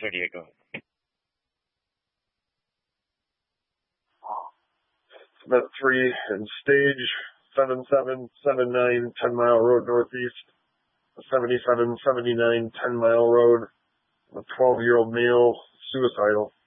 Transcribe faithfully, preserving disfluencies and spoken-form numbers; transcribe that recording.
Zodiaco. Met three in stage seven seven seven nine ten mile road northeast, seventy-seven seventy-nine ten mile road, a twelve year old male, suicidal.